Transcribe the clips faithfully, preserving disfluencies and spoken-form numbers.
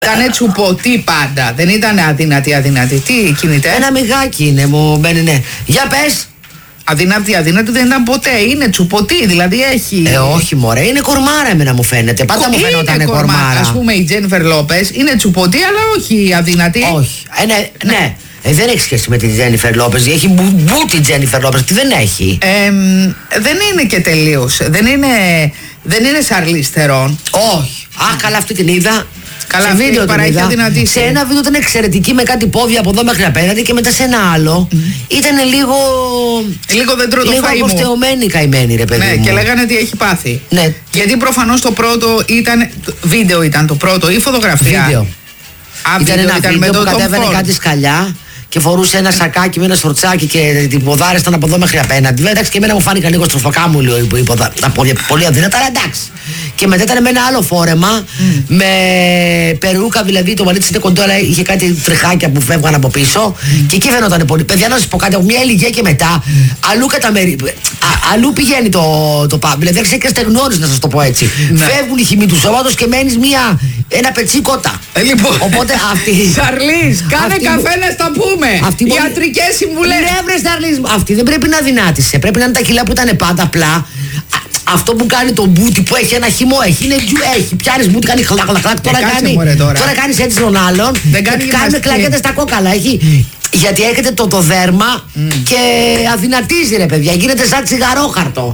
Ήτανε τσουποτή πάντα. Δεν ήταν αδυνατή, αδυνατή. Τι κινητέ. Ένα μιγάκι είναι, μου μπαίνει, ναι. Για πες. Αδυνατή, αδυνατή δεν ήταν ποτέ. Είναι τσουποτή, δηλαδή έχει. Ε, όχι, μωρέ. Είναι κορμάρα, εμένα μου φαίνεται. Πάντα μου φαίνονταν κορμάρα. Ας πούμε η Τζένιφερ Λόπες είναι τσουποτή, αλλά όχι αδυνατή. Όχι. Ε, ναι, ναι. ναι. Ε, δεν έχει σχέση με την Τζένιφερ Λόπες. Έχει μπούτι Τζένιφερ Λόπες. Τι δεν έχει. Ε, δεν είναι και τελείως. Δεν είναι, δεν είναι Σαρλίς Θερόν. Όχι. Α, καλά, αυτή την είδα. Καλά, σε βίντεο την είδα. δυνατή. Σε ένα βίντεο ήταν εξαιρετική με κάτι πόδια από εδώ μέχρι απέναντι και μετά σε ένα άλλο mm. ήταν λίγο. Λίγο δεν τρώω το λίγο φαΐ μου. αποστεωμένη καημένη, ρε παιδί. Ναι, μου. και λέγανε ότι έχει πάθει. Ναι. Γιατί προφανώς το πρώτο ήταν. Βίντεο ήταν το πρώτο ή φωτογραφία. Βίντεο. Α, ήταν βίντεο, ένα ήταν βίντεο με που το κατέβαινε κάτι σκαλιά και φορούσε ένα σακάκι με ένα σορτσάκι και οι ποδάρες ήταν από εδώ μέχρι απέναντι. Εντάξει, και εμένα μου φάνηκαν λίγο στροφοκάμουλο οι ποδά, τα πόδια πολύ αδύνατα, αλλά εντάξει. Και μετά ήταν με ένα άλλο φόρεμα, mm. με περούκα, δηλαδή το μαλλί της είναι κοντό, αλλά είχε κάτι τριχάκια που φεύγαν από πίσω. Mm. Και εκεί φαινόταν πολύ. Παιδιά, να σας πω κάτι, από μια ηλικία και μετά, mm. αλλού καταμερι... Α, αλλού πηγαίνει το, το πα. Δηλαδή, δεν ξέρει και στεγνώνεις, να σας το πω έτσι. Mm. Φεύγουν οι χυμοί του σώματος και μένεις μια, ένα πετσί κότα. Ε, λοιπόν. Οπότε αυτή. Σαρλίς, κάνε αυτή... καφέ να στα πούμε. Ιατρικές συμβουλές. Ναι, βρε Σαρλίς, αυτή δεν πρέπει να δυνάτησε. Πρέπει να είναι τα κιλά που ήταν πάντα απλά. Αυτό που κάνει το μπούτι που έχει ένα χυμό, έχει, είναι, έχει πιάνεις μπούτι, κάνει χλακ, χλακ, χλακ, τώρα, κάνει, τώρα. τώρα κάνεις έτσι τον άλλον, δεν κάνει κάνουμε κλακέτες στα κόκαλα, έχει, mm. γιατί έχετε το, το δέρμα mm. και αδυνατίζει, ρε παιδιά, γίνεται σαν τσιγαρόχαρτο.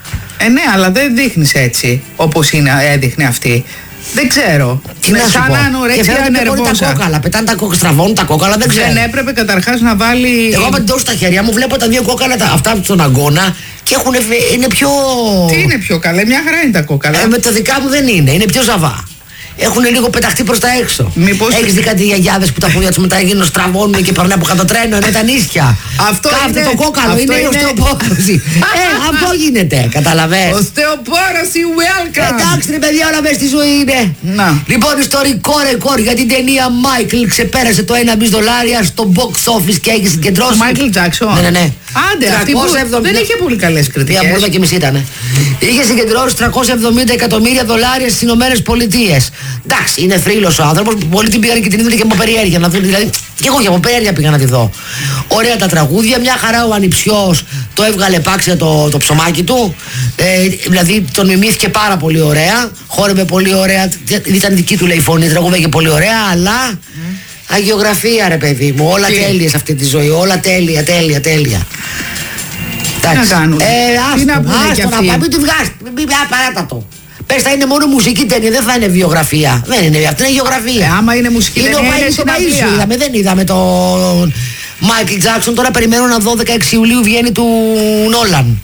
Ε, ναι, αλλά δεν δείχνεις έτσι, όπως είναι, έδειχνε αυτή. Δεν ξέρω. Τι να σου πω. Και φέρνουν πολύ τα κόκαλα. Πετάνε τα κόκαλα, στραβώνουν τα κόκαλα, δεν ξέρω. Δεν έπρεπε καταρχάς να βάλει. Εγώ με την δώσω στα χέρια μου, βλέπω τα δύο κόκαλα τα, αυτά στον αγκώνα και έχουν, είναι πιο. Τι είναι πιο καλά, μια χαρά είναι τα κόκαλα. Ε, με τα δικά μου δεν είναι, είναι πιο ζαβά. Έχουν λίγο πεταχτεί προς τα έξω. Μήπως... Έχεις δει κάτι γιαγιάδες που τα πόδια τους μετά γίνουν στραβώνουν και περνάνε από κάτω τρένο, είναι τα νύσια. Αυτό Κάφτε είναι... το κόκαλο, αυτό είναι, είναι η οστεοπόρωση. Ε, αυτό γίνεται, καταλαβαίνεις. Οστεοπόρωση, welcome. Εντάξει ρε παιδιά, όλα μέσα στη ζωή είναι. Να. Λοιπόν, ιστορικό ρεκόρ για την ταινία Michael ξεπέρασε το ένα δισεκατομμύριο δολάρια στο box office και έχει συγκεντρώσει. Michael Jackson. Ναι, ναι, ναι. Άντε, αυτή που δεν είχε πολύ καλές κριτικές. Μια μπουρδα και μισή ήταν. Είχε συγκεντρώσει τριακόσια εβδομήντα εκατομμύρια δολάρια στις Ηνωμένες Πολιτείες. Εντάξει, είναι θρύλος ο άνθρωπος. Πολλοί την πήγαν και την είδαν και από περιέργεια να δουν. Δηλαδή, και εγώ και από περιέργεια πήγα να τη δω. Ωραία τα τραγούδια, μια χαρά ο ανιψιός το έβγαλε πάξια το, το ψωμάκι του. Ε, δηλαδή τον μιμήθηκε πάρα πολύ ωραία. Χόρευε πολύ ωραία. Ήταν δική του λέει φωνή, τραγούδαγε πολύ ωραία, αλλά. Mm. Αγιογραφία ρε παιδί μου, όλα τέλεια σε αυτή τη ζωή, όλα τέλεια, τέλεια, τέλεια. Τι να κάνουν, ε, τι να πούνε κι αυτοί. Να πάμε, μην βγάζει, μην παράτα το. Πες θα είναι μόνο μουσική ταινία, δεν θα είναι βιογραφία. Δεν είναι, αυτή είναι γεωγραφία. Ε, άμα είναι μουσική είναι ταινία, είναι συναυλία. Είδαμε, δεν είδαμε τον Michael Jackson, τώρα περιμένω να δω δεκαέξι Ιουλίου βγαίνει του Νόλαν.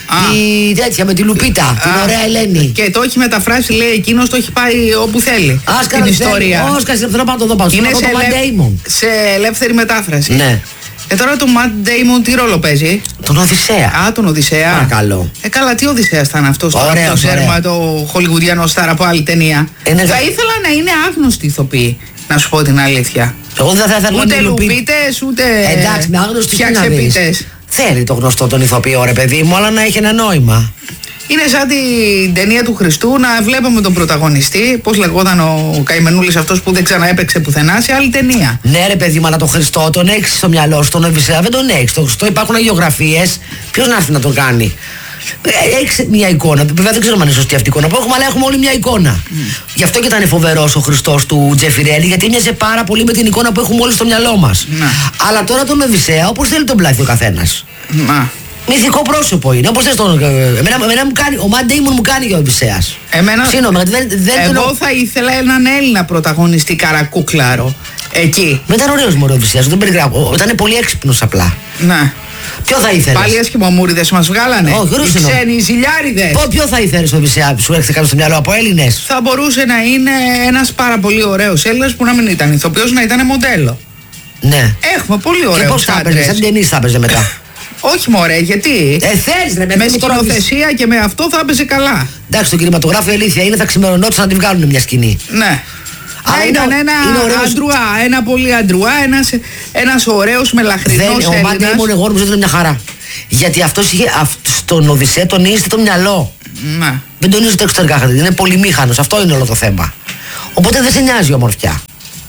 Η τέτοια με τη Λουπίτα, Α, την ωραία Ελένη. Και το έχει μεταφράσει, λέει εκείνος, το έχει πάει όπου θέλει. Άσκαρα την ιστορία. Όσκαρ, θέλω να το δω πάνω. Είναι σε, ελε... σε ελεύθερη μετάφραση. Ναι. Ε, τώρα το Matt Damon τι ρόλο παίζει? Τον Οδυσσέα. Α, τον Οδυσσέα. Παρακαλώ. Ε, καλά, τι Οδυσσέας ήταν αυτός? Ωραίος, το ξέρουμε, το χολιγουδιανό στάρ από άλλη ταινία. Είναι... Θα ήθελα να είναι άγνωστοι ηθοποιοί, να σου πω την αλήθεια. Εγώ δεν θα ήθελα ούτε λουπίτες, ούτε εντάξει, με άγνωστοι φτιαξεπίτες. Θέλει το γνωστό τον ηθοποιό ρε παιδί μου, αλλά να έχει ένα νόημα. Είναι σαν την ταινία του Χριστού να βλέπαμε τον πρωταγωνιστή, πώς λεγόταν ο καημενούλης αυτός που δεν ξαναέπαιξε πουθενά σε άλλη ταινία. Ναι ρε παιδί μου, αλλά τον Χριστό τον έχεις στο μυαλό σου, τον Οδυσσέα δεν τον έχεις. Στον Χριστό υπάρχουν αγιογραφίες, ποιος να έρθει να τον κάνει? Έχεις μια εικόνα, βέβαια δεν ξέρω αν είναι σωστή αυτή η εικόνα που έχουμε, αλλά έχουμε όλοι μια εικόνα. Mm. Γι' αυτό και ήταν φοβερός ο Χριστός του Τζεφιρέλη, γιατί έμοιαζε πάρα πολύ με την εικόνα που έχουμε όλοι στο μυαλό μας. Mm. Αλλά τώρα τον Οδυσσέα, όπως θέλει τον πλάθει ο καθένας. Mm. Μυθικό πρόσωπο είναι, όπως θες τον. Εμένα, εμένα μου κάνει, ο Ματ Ντέιμον μου κάνει και ο Οδυσσέας. Εμένα. Σύνομαι, δεν, δεν εγώ τον... θα ήθελα έναν Έλληνα πρωταγωνιστή καρακούκλαρο. Εκεί. Μετά ήταν ωραίος μωρό ο Οδυσσέας, δεν περιγράφω. Ήταν πολύ έξυπνος απλά. Ναι. Ποιο θα ήθελες? Πάλι ασκημομούριδες μας βγάλανε. Όχι, οι ξένοι, οι ζηλιάριδες. Πω, ποιο θα ήθελες ο Οδυσσέα, σου έρχεται κάτι στο μυαλό από Έλληνες? Θα μπορούσε να είναι ένας πάρα πολύ ωραίος Έλληνας που να μην ήταν ηθοποιός, να ήταν μοντέλο. Ναι. Έχουμε πολύ ωραίους άντρες. Και πώς θα έπαιζε, σαν ταινίς θα έπαιζε μετά? Όχι μωρέ, γιατί? Ε, θέλεις, ρε, με σκηνοθεσία και με αυτό θα έπαιζε καλά. Εντάξει, το κινηματογράφο η αλήθεια είναι θα ξημερωνόντουσαν να τη βγάλουν μια σκηνή. Ναι. Αλλά ήταν ένα αντρουά, ένα πολύ αντρουά, ένας, ένας ωραίος μελαχρινός Έλληνας. Ο Ματ Ντέιμον εγώ νομίζω ότι είναι μια χαρά. Γιατί αυτός είχε, στον Οδυσσέα τονίζεται το μυαλό. Ναι. Δεν τονίζεται εξωτερικά, είναι πολυμήχανος, αυτό είναι όλο το θέμα. Οπότε δεν σε νοιάζει η ομορφιά.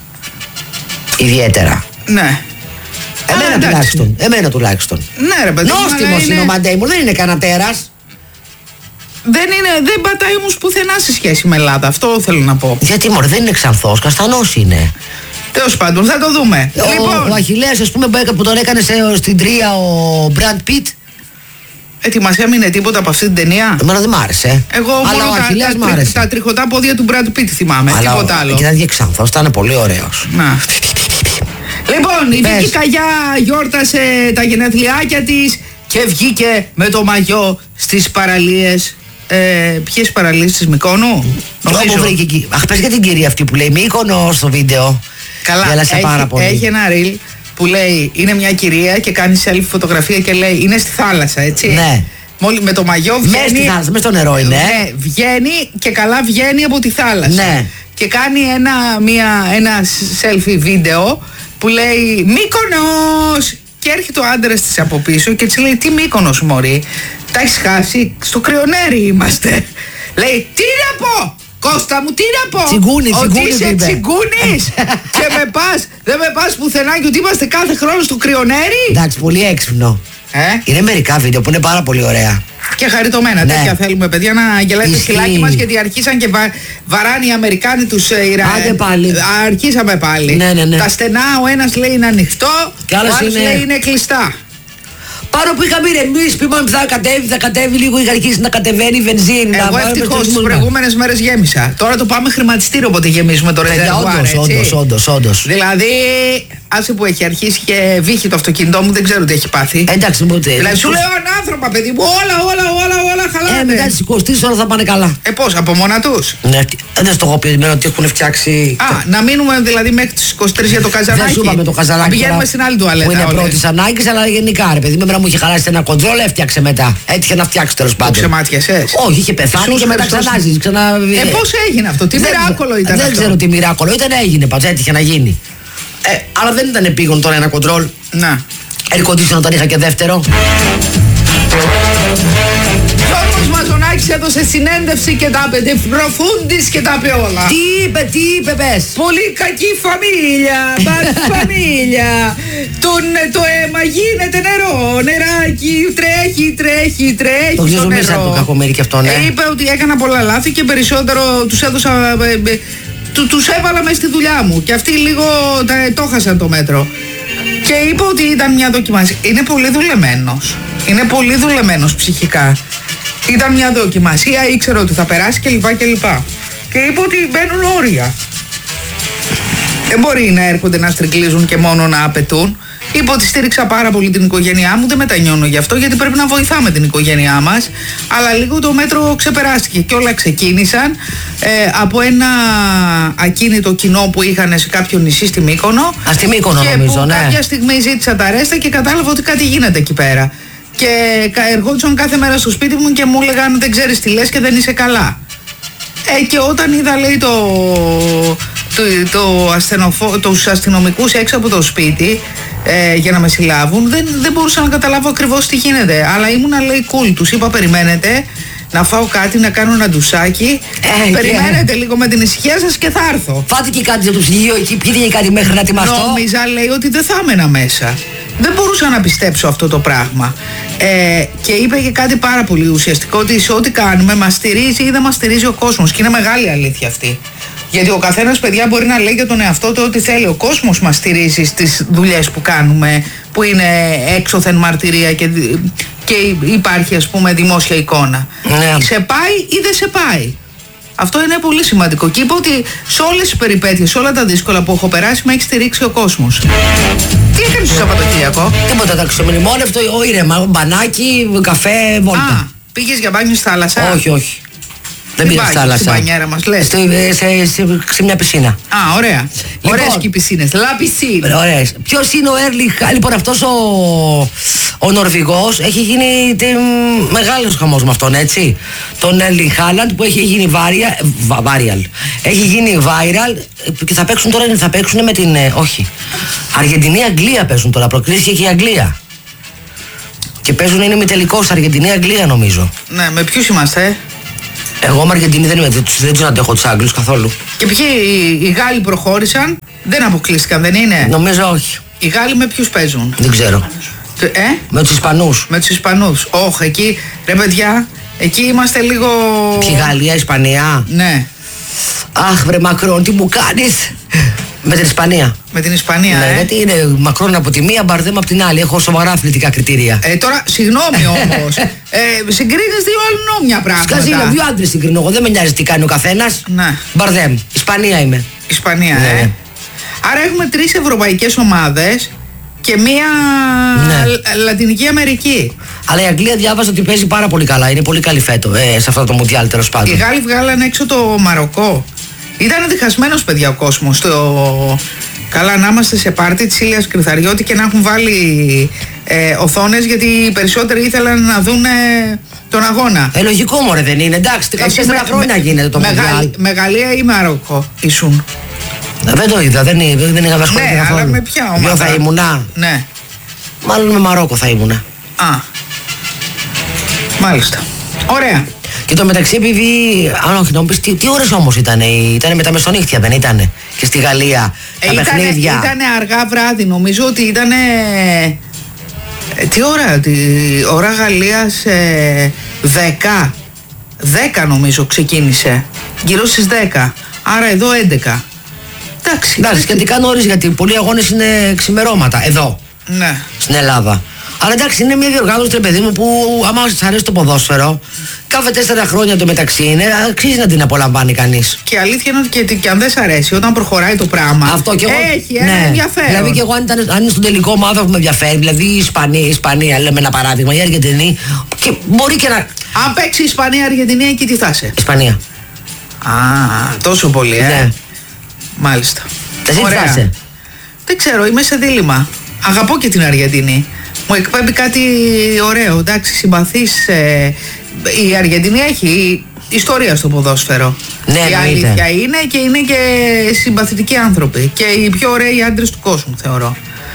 Ιδιαίτερα. Ναι. Εμένα Α, τουλάχιστον. Εμένα τουλάχιστον. Ναι, ρε παιδί. Νόστιμος είναι ο Μαντέιμον, δεν είναι κανένα τέρας. Δεν, είναι, δεν πατάει όμως πουθενά σε σχέση με Ελλάδα. Αυτό θέλω να πω. Γιατί μωρέ, δεν είναι ξανθός, καστανός είναι. Τέλος πάντων, θα το δούμε. Ο, λοιπόν, ο Αχιλλέας, ας πούμε, που τον έκανε σε, στην τρία ο Μπραντ Πιτ. Έτσι μας έμεινε τίποτα από αυτή την ταινία. Εμένα δεν μ' άρεσε. Εγώ αλλά μόνο ο τα, Αχιλλέας μ' άρεσε. τα, τα τριχωτά πόδια του Μπραντ Πιτ θυμάμαι. Αλλά τίποτα άλλο. Και ήταν και ξανθός, ήταν πολύ ωραίος. Να. Λοιπόν, η Πες. Βίκη Καγιά γιόρτασε τα γενέθλιάκια της και βγήκε με το μαγιό στις παραλίες. Ε, ποιες παραλίες της Μυκόνου? Νομίζω. Βρήκε εκεί. Αχ, πες για την κυρία αυτή που λέει Μύκονο στο βίντεο. Καλά, Γέλασε έχει, πάρα πολύ. έχει ένα reel που λέει είναι μια κυρία και κάνει selfie φωτογραφία και λέει είναι στη θάλασσα, έτσι. Ναι. Μόλι, με το μαγιό βγαίνει. Μέσα στη θάλασσα, μέσα στο νερό είναι. Ναι, βγαίνει και καλά βγαίνει από τη θάλασσα. Ναι. Και κάνει ένα, μια, ένα selfie βίντεο που λέει Μύκονος! Και έρχεται ο άντρας της από πίσω και της λέει τι Μύκονος μωρή, τα έχεις χάσει, στο Κρυονέρι είμαστε. Λέει τι να πω, Κώστα μου τι να πω, τσιγκούνι, ότι τσιγκούνι, είσαι είπε. τσιγκούνης και με πας, δεν με πας πουθενά και ότι είμαστε κάθε χρόνο στο Κρυονέρι. Εντάξει, πολύ έξυπνο. Ε? Είναι μερικά βίντεο που είναι πάρα πολύ ωραία. Και χαριτωμένα, Ναι. τέτοια θέλουμε παιδιά να γελάει το Ισχύει. σκυλάκι μας, γιατί αρχίσαν και βα... βαράνε οι Αμερικάνοι τους ε, Ιρα... Άντε πάλι. Α, αρχίσαμε πάλι. Ναι, ναι, ναι. Τα στενά ο ένας λέει είναι ανοιχτό, Και άλλος ο άλλος είναι- λέει είναι κλειστά. Πάνω που είχαμε ηρεμήσει, πήγαμε θα κατέβει, θα κατέβει λίγο, είχε αρχίσει να κατεβαίνει η βενζίνη. Εγώ ευτυχώς τις προηγούμενες μέρες γέμισα. Τώρα το πάμε χρηματιστήριο όποτε γεμίζουμε το ρεζερβουάρ, Όντως, έτσι. όντως, όντως, όντως. Δηλαδή, άσε που έχει αρχίσει και βύχει το αυτοκίνητό μου, δεν ξέρω τι έχει πάθει. Εντάξει, μου τε. Δηλαδή σου λέω ανάνθρωπα παιδί μου, όλα, όλα, όλα, όλα Ε, χαλάνε. μετά τις είκοσι ώρα θα πάνε καλά. Ε, πώς, από μόνα τους. Ναι, τι- δεν στο έχω πει εμένα ότι έχουν φτιάξει. Α, να μείνουμε δηλαδή μέχρι τις είκοσι τρεις για το καζανάκι. Δεν σου είπαμε το καζανάκι. Να πηγαίνουμε τώρα, στην άλλη τουαλέτα. Που είναι όλες. πρώτη ανάγκη, αλλά γενικά ρε παιδί. Με μου είχε χαλάσει ένα κοντρόλ, έφτιαξε μετά. Έτυχε να φτιάξει τέλος Το πάντων. ξεμάτιασες. Όχι, είχε πεθάνει Ιησούς και μετά Χριστός. ξανάζει. Ξανα... Ε, πώς έγινε αυτό, τι Δεν- μοιράκολο ήταν Δεν αυτό. ξέρω τι μοιράκολο ήταν, έγινε πάντως, έτυχε να γίνει. Ε, αλλά δεν ήταν επίγον τώρα ένα κοντρόλ. Να. Air condition όταν είχα και δεύτερο. Γιώργος Μαζονάκης έδωσε συνέντευξη και τα είπε προφούντις και τα είπε όλα. Τι είπε, τι είπε, πες. Πολύ κακή φαμίλια, bad φαμίλια. Τον, το αίμα γίνεται νερό, νεράκι, τρέχει, τρέχει, τρέχει Το το ξεζουμίσα νερό. το κακομοίρι και αυτό, ναι. Ε, είπε ότι έκανα πολλά λάθη και περισσότερο τους έδωσα, ε, ε, του, τους έβαλα μέσα στη δουλειά μου και αυτοί λίγο τα, το χάσαν το μέτρο. Και είπε ότι ήταν μια δοκιμασία. Είναι πολύ δουλεμένος. Είναι πολύ δουλεμένος ψυχικά. Ήταν μια δοκιμασία, ήξερε ότι θα περάσει κλπ. κλπ. Και είπε ότι μπαίνουν όρια. Δεν μπορεί να έρχονται να στρικλίζουν και μόνο να απαιτούν. Είπε ότι στήριξα πάρα πολύ την οικογένειά μου, δεν μετανιώνω γι' αυτό, γιατί πρέπει να βοηθάμε την οικογένειά μας. Αλλά λίγο το μέτρο ξεπεράστηκε και όλα ξεκίνησαν ε, από ένα ακίνητο κοινό που είχαν σε κάποιο νησί στη Μύκονο. Α, στη Μύκονο και νομίζω, που ναι. κάποια στιγμή ζήτησα τα ρέστα και κατάλαβα ότι κάτι γίνεται εκεί πέρα. Και ερχόντουσαν κάθε μέρα στο σπίτι μου και μου έλεγαν δεν ξέρεις τι λες και δεν είσαι καλά. Ε, και όταν είδα λέει το, το, το ασθενοφο, τους αστυνομικούς έξω από το σπίτι ε, για να με συλλάβουν, δεν, δεν μπορούσα να καταλάβω ακριβώς τι γίνεται. Αλλά ήμουνα λέει cool, τους είπα περιμένετε να φάω κάτι, να κάνω ένα ντουσάκι. Ε, περιμένετε λίγο με την ησυχία σας και θα έρθω. Φάτε και κάτι από το ψυγείο εκεί, πήγε κάτι μέχρι να ετοιμαστώ. Νόμιζα λέει ότι δεν θα έμενα μέσα. Δεν μπορούσα να πιστέψω αυτό το πράγμα. Ε, και είπε και κάτι πάρα πολύ ουσιαστικό, ότι σε ό,τι κάνουμε μας στηρίζει ή δεν μας στηρίζει ο κόσμος. Και είναι μεγάλη αλήθεια αυτή. Γιατί ο καθένας παιδιά μπορεί να λέει για τον εαυτό του ό,τι θέλει. Ο κόσμος μας στηρίζει στις δουλειές που κάνουμε, που είναι έξωθεν μαρτυρία και, και υπάρχει ας πούμε δημόσια εικόνα. Ναι. Σε πάει ή δεν σε πάει. Αυτό είναι πολύ σημαντικό. Και είπε ότι σε όλες τις περιπέτειες, σε όλα τα δύσκολα που έχω περάσει, με έχει στηρίξει ο κόσμος. Τι έκανες το Σαββατοκύριακο? Τίποτα, τα ξεμνημόνευτο, ο ήρεμα, μπανάκι, καφέ, βόλτα. Α, πήγες για μπάνιο στη θάλασσα? Όχι, όχι. Δεν Τι πήγα στη πάει, θάλασσα. στην μπανιέρα μας, λες? Στο- σε, σε, σε, σε μια πισίνα. Α, ωραία. Λοιπόν, Ωραίες και οι πισίνες. Λα πισίνα. Ωραίες. Ποιος είναι ο Έρλινγκ Χάλαντ? Λοιπόν, αυτός ο, ο Νορβηγός έχει γίνει τε, μεγάλος χαμός με αυτόν, έτσι. Τον Έρλινγκ Χάλαντ που έχει γίνει βάρια, βα, viral. Έχει γίνει viral και θα παίξουν τώρα, θα παίξουν με την, ε, όχι. Αργεντινή-Αγγλία παίζουν τώρα, προκρίθηκε και η Αγγλία. Και παίζουν είναι με τελικός Αργεντινή-Αγγλία νομίζω. Ναι, με ποιους είμαστε? Εγώ με Αργεντινή δεν είμαι, δεν τους αντέχω τους Άγγλους καθόλου. Και ποιοι οι Γάλλοι προχώρησαν, δεν αποκλείστηκαν, δεν είναι? Νομίζω όχι. Οι Γάλλοι με ποιους παίζουν? Δεν ξέρω. Ε? Με τους Ισπανούς. Με τους Ισπανούς. Όχι, εκεί, ρε παιδιά, εκεί είμαστε λίγο... Ποιοι, Γαλλία, Ισπανία? Ναι. Αχ, βρε Μακρόν, τι μου κάνεις. Με την Ισπανία. Με την Ισπανία, ναι, ε. γιατί είναι Μακρόν από τη μία, Μπαρδέμ από την άλλη. Έχω σοβαρά αθλητικά κριτήρια. Ε, τώρα, συγγνώμη όμως. ε, συγκρίνεις δύο αλληνόμια πράγματα. Σκαζίλα, δύο άντρες συγκρίνω. Εγώ δεν με νοιάζει τι κάνει ο καθένας. Ναι. Μπαρδέμ. Ισπανία είμαι. Ισπανία, ναι. ε. Άρα έχουμε τρεις ευρωπαϊκές ομάδες και μία ναι. Λατινική Αμερική. Αλλά η Αγγλία διάβαζα ότι παίζει πάρα πολύ καλά. Είναι πολύ καλή φέτο ε, σε αυτό το Μουντιάλ, τέλος πάντων. Οι Γάλλοι βγάλανε έξω το Μαροκό. Ήταν διχασμένος, παιδιά, ο κόσμος. Το... Καλά, να είμαστε σε πάρτι της Ήλιας Κρυθαριώτη και να έχουν βάλει ε, οθόνες, γιατί οι περισσότεροι ήθελαν να δουν ε, τον αγώνα. Ε, λογικό μωρέ, δεν είναι? Εντάξει, τέσσερα χρόνια με, γίνεται το Μουντιάλ. Με Γαλλία ή Μαροκό ήσουν? Δεν το είδα, δεν, δεν είχα ασχοληθεί ναι, καθόλου. Αλλά με ποια ομάδα? Ποιο θα ήμουνα? Ναι. Μάλλον με Μαρόκο θα ήμουνα. Α. Μάλιστα. Ωραία. Και το μεταξύ, επειδή. Αν όχι, να μου πεις, τι, τι ώρες όμως ήταν? Ήταν με τα μεσονύχτια, δεν ήτανε? Και στη Γαλλία. Ε, τα ήτανε, παιχνίδια. Ήτανε αργά βράδυ, νομίζω ότι ήτανε. Ε, τι ώρα, τι ώρα Γαλλίας ε, δέκα. δέκα νομίζω ξεκίνησε. Γύρω στις δέκα. Άρα εδώ έντεκα. Εντάξει. Εντάξει, σχετικά νωρίς, γιατί πολλοί αγώνες είναι ξημερώματα. Εδώ. Ναι. Στην Ελλάδα. Αλλά εντάξει, είναι μια διοργάνωση, ρε παιδί μου, που άμα σας αρέσει το ποδόσφαιρο, κάθε τέσσερα χρόνια το μεταξύ είναι, αξίζει να την απολαμβάνει κανείς. Και αλήθεια είναι ότι και, και αν δεν σ' αρέσει, όταν προχωράει το πράγμα, αυτό και εγώ, έχει ένα ναι, ενδιαφέρον. Δηλαδή και εγώ, αν, ήταν, αν είναι στον τελικό ομάδα που με ενδιαφέρει, δηλαδή η Ισπανία, η Ισπανία, λέμε ένα παράδειγμα, η Αργεντινή, και μπορεί και να. Αν παίξει η Ισπανία, Αργεντινή, εκεί τι θα είσαι? Ισπανία. Α, τόσο πολύ, ε. Ναι. Μάλιστα. Εσύ τι θα είσαι? Δεν ξέρω, είμαι σε δίλημμα. Αγαπώ και την Αργεντινή. Μου εκπέμπει κάτι ωραίο, εντάξει, συμπαθής. Ε, η Αργεντινή έχει ιστορία στο ποδόσφαιρο. Ναι, η αλήθεια είναι, και είναι και συμπαθητικοί άνθρωποι. Και οι πιο ωραίοι άντρες του κόσμου, θεωρώ.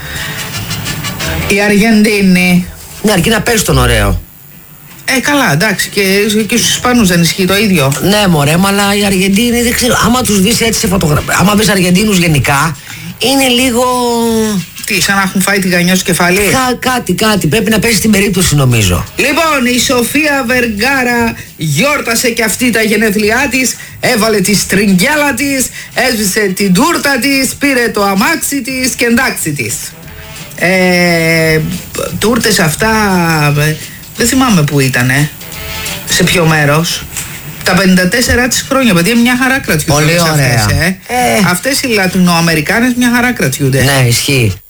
Η Αργεντινή. Ναι, αρκεί να παίζει τον ωραίο. Ε, καλά, εντάξει, και, και στους Ισπανούς δεν ισχύει το ίδιο. Ναι, μωρέ, αλλά οι Αργεντίνοι δεν ξέρω. Άμα τους δεις έτσι σε φωτογραφία, άμα δεις Αργεντίνους γενικά, είναι λίγο. Τι, σαν να έχουν φάει τη γανιά στο κεφάλι? Κα, κάτι, κάτι. Πρέπει να πέσει στην περίπτωση, νομίζω. Λοιπόν, η Σοφία Βεργάρα γιόρτασε και αυτή τα γενέθλιά της. Έβαλε τη στριγγιάλα της, έσβησε την τούρτα της, πήρε το αμάξι της και εντάξει της. Ε, τούρτες αυτά, δεν θυμάμαι που ήτανε, σε ποιο μέρος. Τα πενήντα τέσσερα της χρόνια, παιδιά, μια χαρά κρατιούνται. Πολύ ωραία. Αυτές, ε. Ε. Αυτές οι Λατινοαμερικάνες μια χαρά κρατιούνται. Ναι, ισχύει.